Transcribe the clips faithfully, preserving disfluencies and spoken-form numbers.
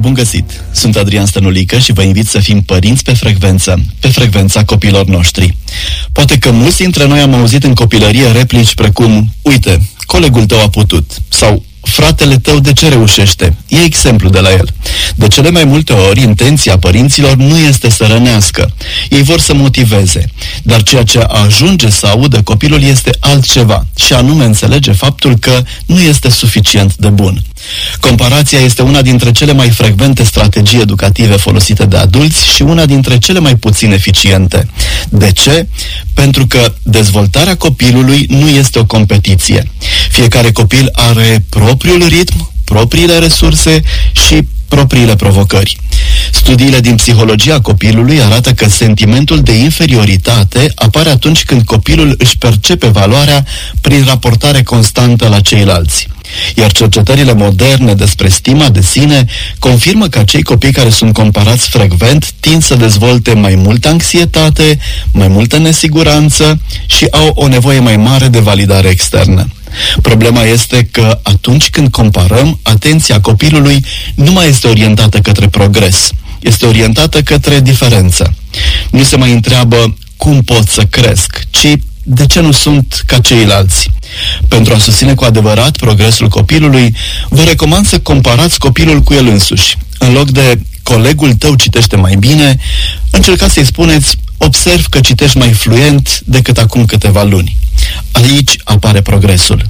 Bun găsit! Sunt Adrian Stănulică și vă invit să fim părinți pe frecvență, pe frecvența copiilor noștri. Poate că mulți dintre noi am auzit în copilărie replici precum: uite, colegul tău a putut, sau fratele tău de ce reușește? E exemplu de la el. De cele mai multe ori, intenția părinților nu este să rănească. Ei vor să motiveze. Dar ceea ce ajunge să audă copilul este altceva, și anume înțelege faptul că nu este suficient de bun. Comparația este una dintre cele mai frecvente strategii educative folosite de adulți și una dintre cele mai puțin eficiente. De ce? Pentru că dezvoltarea copilului nu este o competiție. Fiecare copil are propriul ritm, propriile resurse și propriile provocări. Studiile din psihologia copilului arată că sentimentul de inferioritate apare atunci când copilul își percepe valoarea prin raportare constantă la ceilalți. Iar cercetările moderne despre stima de sine confirmă că acei copii care sunt comparați frecvent tind să dezvolte mai multă anxietate, mai multă nesiguranță și au o nevoie mai mare de validare externă. Problema este că atunci când comparăm, atenția copilului nu mai este orientată către progres, este orientată către diferență. Nu se mai întreabă cum pot să cresc, ci de ce nu sunt ca ceilalți. Pentru a susține cu adevărat progresul copilului, vă recomand să comparați copilul cu el însuși. În loc de colegul tău citește mai bine, încercați să-i spuneți: observ că citești mai fluent decât acum câteva luni. Aici apare progresul.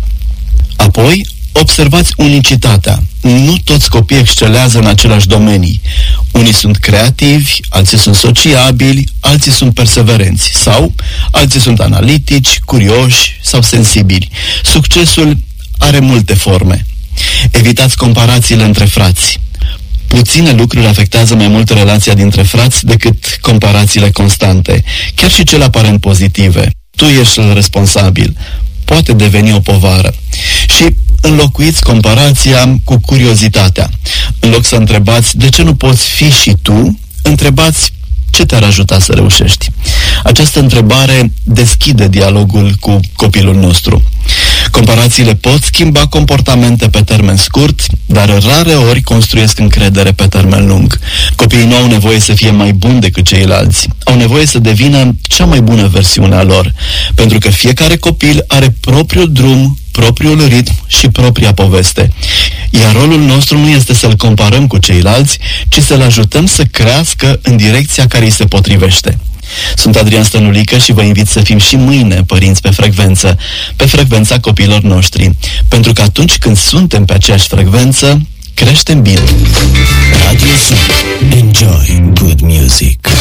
Apoi, observați unicitatea. Nu toți copiii excelează în aceleași domenii. Unii sunt creativi, alții sunt sociabili, alții sunt perseverenți sau alții sunt analitici, curioși sau sensibili. Succesul are multe forme. Evitați comparațiile între frați. Puține lucruri afectează mai mult relația dintre frați decât comparațiile constante, chiar și cele aparent pozitive. Tu ești responsabil. Poate deveni o povară. Și înlocuiți comparația cu curiozitatea. În loc să întrebați de ce nu poți fi și tu, întrebați ce te-ar ajuta să reușești. Această întrebare deschide dialogul cu copilul nostru. Comparațiile pot schimba comportamente pe termen scurt, dar rare ori construiesc încredere pe termen lung. Copiii nu au nevoie să fie mai buni decât ceilalți. Au nevoie să devină cea mai bună versiune a lor, pentru că fiecare copil are propriul drum, propriul ritm și propria poveste. Iar rolul nostru nu este să-l comparăm cu ceilalți, ci să-l ajutăm să crească în direcția care îi se potrivește. Sunt Adrian Stănulică și vă invit să fim și mâine părinți pe frecvență, pe frecvența copiilor noștri, pentru că atunci când suntem pe aceeași frecvență, creștem bine. Radio Sun. Enjoy good music.